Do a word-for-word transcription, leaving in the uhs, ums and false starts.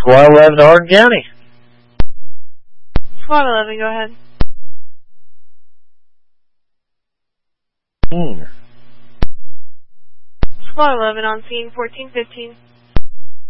Squad eleven, Hardin County. Squad eleven, go ahead. Mm. Squad eleven on scene, fourteen fifteen.